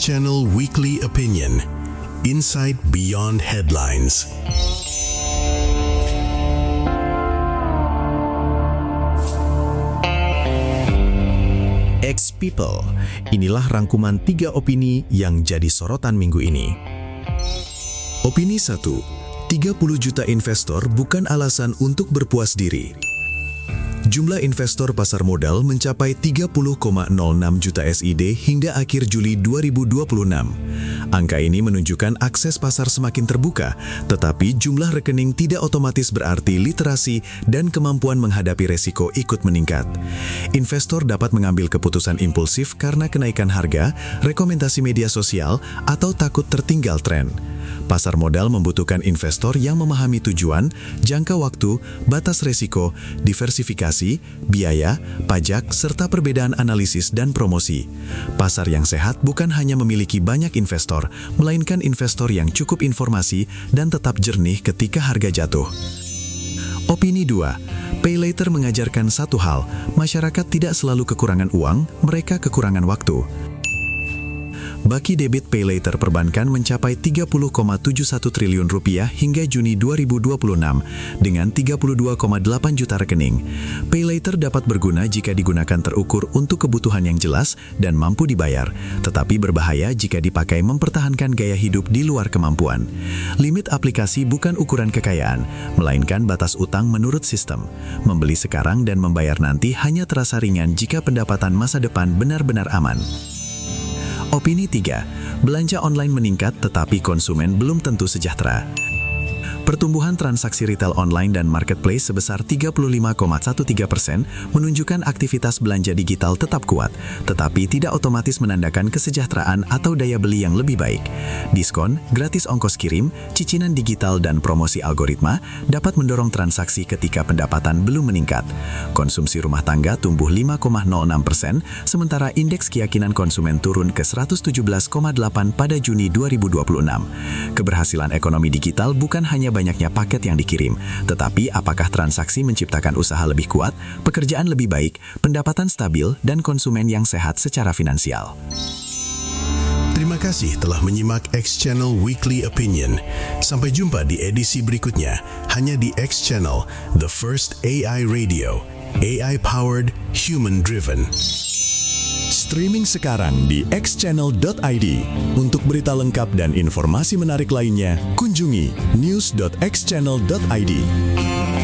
X-Channel Weekly Opinion. Insight Beyond Headlines. X-People, inilah rangkuman 3 opini yang jadi sorotan minggu ini. Opini 1, 30 juta investor bukan alasan untuk berpuas diri. Jumlah investor pasar modal mencapai 30,06 juta SID hingga akhir Juli 2026. Angka ini menunjukkan akses pasar semakin terbuka, tetapi jumlah rekening tidak otomatis berarti literasi dan kemampuan menghadapi resiko ikut meningkat. Investor dapat mengambil keputusan impulsif karena kenaikan harga, rekomendasi media sosial, atau takut tertinggal tren. Pasar modal membutuhkan investor yang memahami tujuan, jangka waktu, batas resiko, diversifikasi, biaya, pajak, serta perbedaan analisis dan promosi. Pasar yang sehat bukan hanya memiliki banyak investor, melainkan investor yang cukup informasi dan tetap jernih ketika harga jatuh. Opini 2, Pay Later mengajarkan satu hal, masyarakat tidak selalu kekurangan uang, mereka kekurangan waktu. Baki debit Pay Later perbankan mencapai 30,71 triliun rupiah hingga Juni 2026 dengan 32,8 juta rekening. Pay Later dapat berguna jika digunakan terukur untuk kebutuhan yang jelas dan mampu dibayar, tetapi berbahaya jika dipakai mempertahankan gaya hidup di luar kemampuan. Limit aplikasi bukan ukuran kekayaan, melainkan batas utang menurut sistem. Membeli sekarang dan membayar nanti hanya terasa ringan jika pendapatan masa depan benar-benar aman. Opini 3, belanja online meningkat tetapi konsumen belum tentu sejahtera. Pertumbuhan transaksi retail online dan marketplace sebesar 35,13% menunjukkan aktivitas belanja digital tetap kuat, tetapi tidak otomatis menandakan kesejahteraan atau daya beli yang lebih baik. Diskon, gratis ongkos kirim, cicilan digital dan promosi algoritma dapat mendorong transaksi ketika pendapatan belum meningkat. Konsumsi rumah tangga tumbuh 5,06%, sementara indeks keyakinan konsumen turun ke 117,8 pada Juni 2026. Keberhasilan ekonomi digital bukan hanya banyaknya paket yang dikirim, tetapi apakah transaksi menciptakan usaha lebih kuat, pekerjaan lebih baik, pendapatan stabil, dan konsumen yang sehat secara finansial. Terima kasih telah menyimak X-Channel Weekly Opinion. Sampai jumpa di edisi berikutnya, hanya di X-Channel, the first AI radio, AI-powered, human-driven. Streaming sekarang di xchannel.id. Untuk berita lengkap dan informasi menarik lainnya, kunjungi news.xchannel.id.